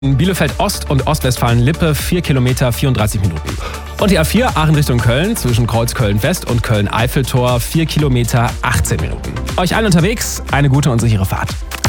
Bielefeld Ost und Ostwestfalen-Lippe 4 Kilometer 34 Minuten. Und die A4 Aachen Richtung Köln zwischen Kreuz Köln-West und Köln-Eiffeltor 4 Kilometer 18 Minuten. Euch allen unterwegs eine gute und sichere Fahrt.